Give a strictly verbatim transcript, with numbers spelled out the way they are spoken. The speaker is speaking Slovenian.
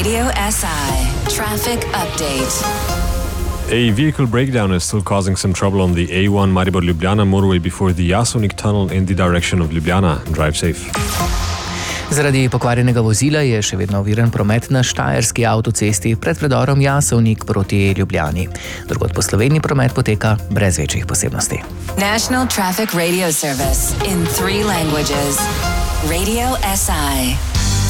Radio S I traffic update. A vehicle breakdown is still causing some trouble on the A one Maribor-Ljubljana motorway before the Jasovnik tunnel in the direction of Ljubljana. Drive safe. Zaradi pokvarjenega vozila je še vedno oviran promet na štajerski avtocesti pred predorom Jasovnik proti Ljubljani. Drugod po Sloveniji promet poteka brez večjih posebnosti. National Traffic Radio Service in three languages. Radio S I.